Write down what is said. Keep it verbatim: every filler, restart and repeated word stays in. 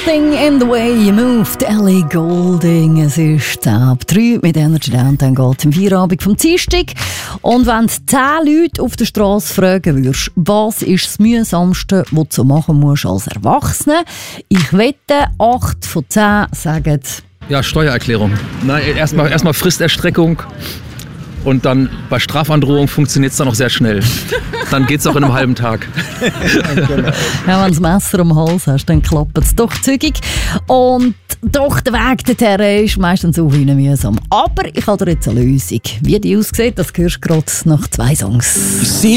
Something in the way you moved, Ellie Goulding. Es ist ab drei mit Energy Down, dann geht im Feierabend vom Dienstag. Und wenn du zehn Leute auf der Straße fragen würdest, was ist das Mühsamste, was du machen musst als Erwachsener? Ich wette, acht von zehn sagen... Ja, Steuererklärung. Nein, erstmal erstmal Fristerstreckung. Und dann bei Strafandrohung funktioniert es dann auch sehr schnell. Dann geht es auch in einem halben Tag. Ja, wenn du das Messer am Hals hast, dann klappt es doch zügig. Und doch, der Weg dorthin ist meistens so mühsam. Aber ich habe dir jetzt eine Lösung. Wie die aussieht, das hörst du gerade nach zwei Songs.